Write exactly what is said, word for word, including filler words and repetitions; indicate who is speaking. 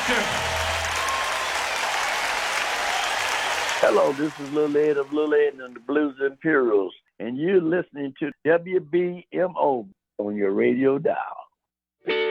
Speaker 1: Doctor.
Speaker 2: Hello, this is Lil Ed of Lil Ed and the Blues Imperials, and you're listening to W B M O on your radio dial.